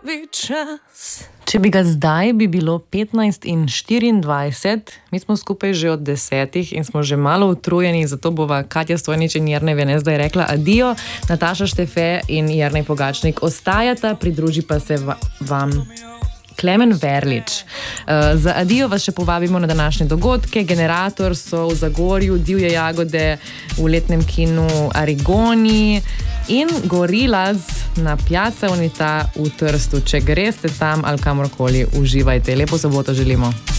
pravi čas. Če bi ga zdaj, bi bilo 15 in 24, mi smo skupaj že od 10 in smo že malo utrujeni, zato bova Katja Stojnič in Jernej Vene zdaj rekla adijo. Nataša Štefe in Jernej Pogačnik ostajata, pridruži pa se vam Klemen Verlič. Za adijo vas še povabimo na današnje dogodke. Generator so v Zagorju, Divje jagode v letnem kinu Arigoni in Gorillaz na Piazza Unità v Trstu. Če greste tam ali kamorkoli, uživajte. Lepo soboto želimo.